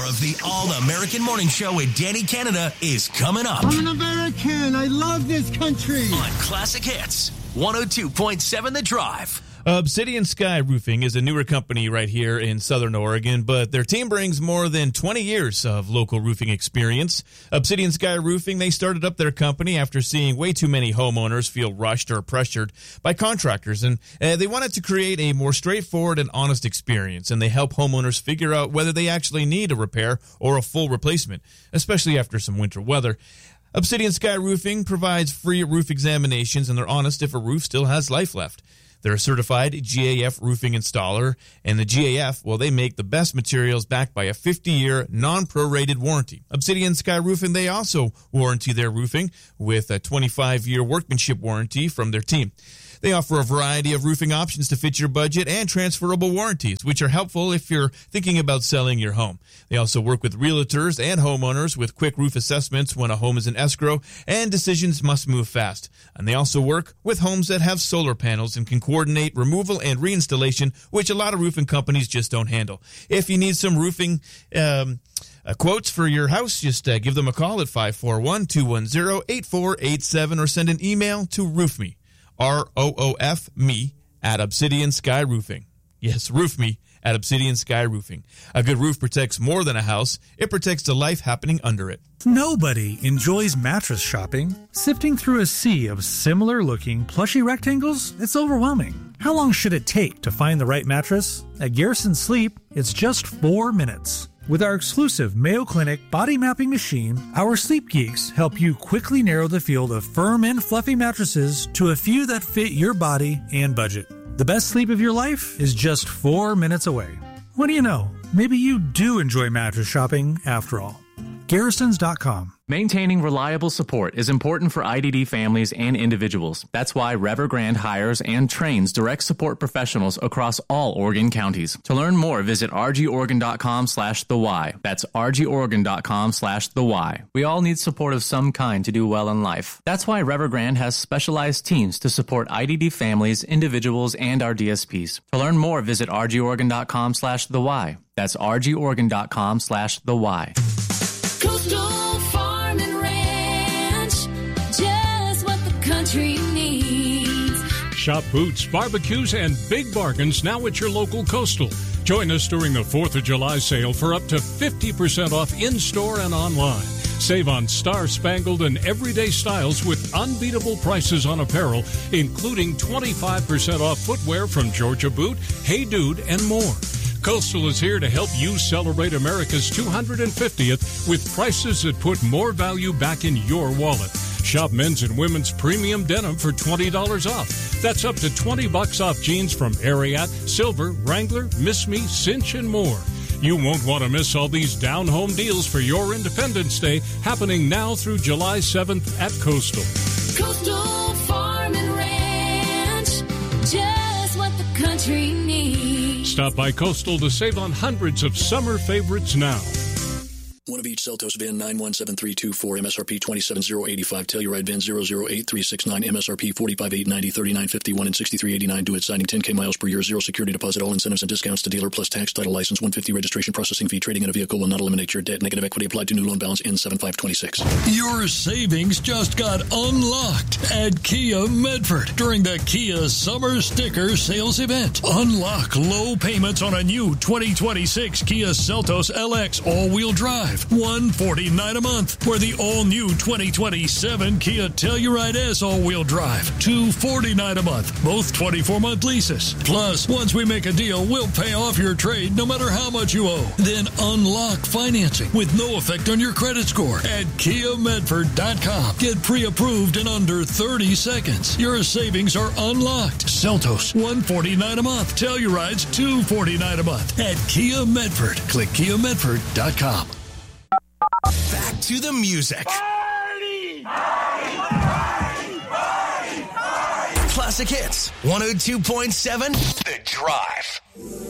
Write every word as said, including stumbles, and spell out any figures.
More of the All-American Morning Show with Danny Canada is coming up. I'm an American. I love this country. On Classic Hits, one oh two point seven The Drive. Obsidian Sky Roofing is a newer company right here in Southern Oregon, but their team brings more than twenty years of local roofing experience. Obsidian Sky Roofing, they started up their company after seeing way too many homeowners feel rushed or pressured by contractors, and uh, they wanted to create a more straightforward and honest experience, and they help homeowners figure out whether they actually need a repair or a full replacement, especially after some winter weather. Obsidian Sky Roofing provides free roof examinations, and they're honest if a roof still has life left. They're a certified G A F roofing installer, and the G A F, well, they make the best materials backed by a fifty-year non-prorated warranty. Obsidian Sky Roofing, they also warranty their roofing with a twenty-five-year workmanship warranty from their team. They offer a variety of roofing options to fit your budget and transferable warranties, which are helpful if you're thinking about selling your home. They also work with realtors and homeowners with quick roof assessments when a home is in escrow and decisions must move fast. And they also work with homes that have solar panels and can coordinate removal and reinstallation, which a lot of roofing companies just don't handle. If you need some roofing um, uh, quotes for your house, just uh, give them a call at five four one, two one zero, eight four eight seven or send an email to roofme. R O O F me at Obsidian Sky Roofing. Yes, roof me at Obsidian Sky Roofing. A good roof protects more than a house. It protects the life happening under it. Nobody enjoys mattress shopping. Sifting through a sea of similar-looking plushy rectangles, it's overwhelming. How long should it take to find the right mattress? At Garrison Sleep, it's just four minutes. With our exclusive Mayo Clinic body mapping machine, our sleep geeks help you quickly narrow the field of firm and fluffy mattresses to a few that fit your body and budget. The best sleep of your life is just four minutes away. What do you know? Maybe you do enjoy mattress shopping after all. Garrisons dot com. Maintaining reliable support is important for I D D families and individuals. That's why Revergrande hires and trains direct support professionals across all Oregon counties. To learn more, visit r g oregon dot com slash the why. That's r g oregon dot com slash the why. We all need support of some kind to do well in life. That's why Revergrande has specialized teams to support I D D families, individuals, and our D S Ps. To learn more, visit r g oregon dot com slash the why. That's r g oregon dot com slash the why. Coastal Farm and Ranch, just what the country needs. Shop boots, barbecues, and big bargains now at your local Coastal. Join us during the fourth of July sale for up to fifty percent off in-store and online. Save on star-spangled and everyday styles with unbeatable prices on apparel, including twenty-five percent off footwear from Georgia Boot, Hey Dude, and more. Coastal is here to help you celebrate America's two hundred fiftieth with prices that put more value back in your wallet. Shop men's and women's premium denim for twenty dollars off. That's up to twenty bucks off jeans from Ariat, Silver, Wrangler, Miss Me, Cinch, and more. You won't want to miss all these down-home deals for your Independence Day happening now through July seventh at Coastal. Coastal Farm and Ranch, just what the country needs. Stop by Coastal to save on hundreds of summer favorites now. One of each Seltos V I N nine one seven three two four, M S R P twenty-seven thousand eighty-five, Telluride V I N zero zero eight three six nine, M S R P forty-five thousand eight hundred ninety, thirty-nine fifty-one, and sixty-three eighty-nine. Do it signing ten K miles per year, zero security deposit, all incentives and discounts to dealer plus tax, title license, one hundred fifty registration processing fee. Trading in a vehicle will not eliminate your debt. Negative equity applied to new loan balance in seven five twenty-six. Your savings just got unlocked at Kia Medford during the Kia Summer Sticker Sales Event. Unlock low payments on a new twenty twenty-six Kia Seltos L X all-wheel drive. one hundred forty-nine dollars a month. For the all-new twenty twenty-seven Kia Telluride S all-wheel drive. two hundred forty-nine dollars a month. Both twenty-four month leases. Plus, once we make a deal, we'll pay off your trade no matter how much you owe. Then unlock financing with no effect on your credit score at kia medford dot com. Get pre-approved in under thirty seconds. Your savings are unlocked. Seltos, one hundred forty-nine dollars a month. Tellurides, two hundred forty-nine dollars a month at Kia Medford. Click kia medford dot com. Back to the music. Party! Party! Party! Party! Party! Classic Hits, one oh two point seven The Drive.